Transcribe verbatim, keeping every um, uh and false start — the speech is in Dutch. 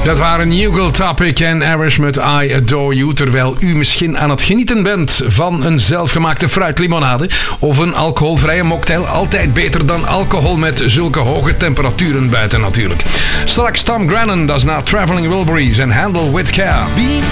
Dat waren Newgel Topic en Arish met I Adore You. Terwijl u misschien aan het genieten bent van een zelfgemaakte fruitlimonade of een alcoholvrije mocktail. Altijd beter dan alcohol met zulke hoge temperaturen buiten natuurlijk. Straks Tom Grennan, dat is na Traveling Wilburys en Handle With Care.